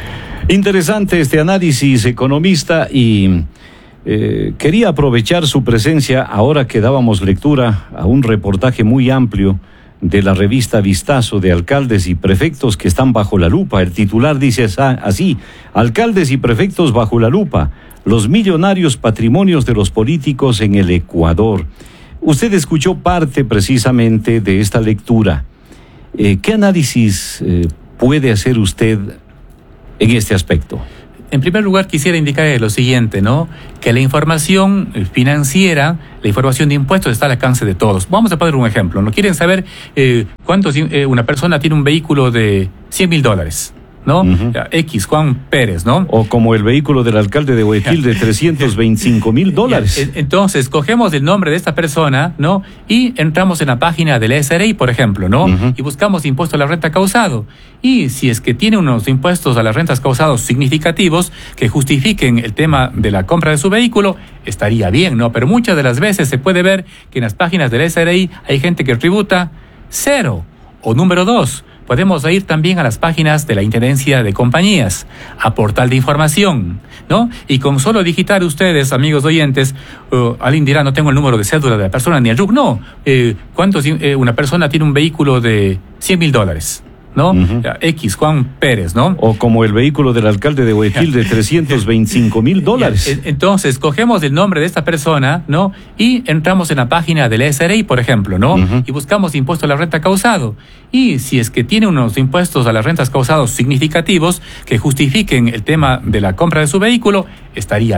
Interesante este análisis, economista, y eh, quería aprovechar su presencia ahora que dábamos lectura a un reportaje muy amplio de la revista Vistazo de alcaldes y prefectos que están bajo la lupa. El titular dice así: alcaldes y prefectos bajo la lupa, los millonarios patrimonios de los políticos en el Ecuador. Usted escuchó parte precisamente de esta lectura. Eh, ¿Qué análisis eh, puede hacer usted en este aspecto? En primer lugar, quisiera indicar lo siguiente, ¿no? Que la información financiera, la información de impuestos está al alcance de todos. Vamos a poner un ejemplo, ¿no? Quieren saber eh, cuántos eh, una persona tiene un vehículo de cien mil dólares. ¿No? Uh-huh. X, Juan Pérez, ¿no? O como el vehículo del alcalde de Guayaquil de trescientos veinticinco mil dólares. Entonces, cogemos el nombre de esta persona, ¿no? Y entramos en la página del S R I, por ejemplo, ¿no? Uh-huh. Y buscamos impuesto a la renta causado. Y si es que tiene unos impuestos a las rentas causados significativos que justifiquen el tema de la compra de su vehículo, estaría bien, ¿no? Pero muchas de las veces se puede ver que en las páginas del S R I hay gente que tributa cero. O número dos, podemos ir también a las páginas de la Intendencia de Compañías, a portal de información, ¿no? Y con solo digitar ustedes, amigos oyentes, uh, alguien dirá, no tengo el número de cédula de la persona ni el R U C. No, eh, ¿cuántos, eh, una persona tiene un vehículo de cien mil dólares? ¿No? Uh-huh. X, Juan Pérez, ¿no? O como el vehículo del alcalde de Guayaquil de trescientos veinticinco mil dólares. Entonces, cogemos el nombre de esta persona, ¿no? Y entramos en la página del S R I, por ejemplo, ¿no? Uh-huh. Y buscamos impuesto a la renta causado. Y si es que tiene unos impuestos a las rentas causados significativos que justifiquen el tema de la compra de su vehículo, estaría